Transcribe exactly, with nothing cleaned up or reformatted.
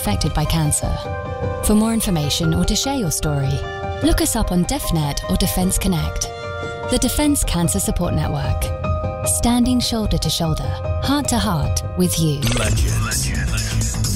affected by cancer. For more information or to share your story, look us up on DefNet or Defence Connect. The Defence Cancer Support Network. Standing shoulder to shoulder, heart to heart with you. Legends. Legends.